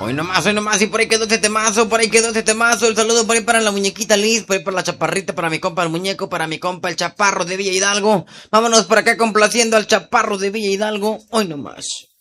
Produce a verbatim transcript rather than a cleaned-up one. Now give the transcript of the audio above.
Hoy nomás, hoy nomás, y por ahí quedó este temazo, por ahí quedó este temazo. El saludo por ahí para la muñequita Liz, por ahí para la chaparrita, para mi compa el muñeco, para mi compa el chaparro de Villa Hidalgo. Vámonos por acá complaciendo al chaparro de Villa Hidalgo. Hoy nomás.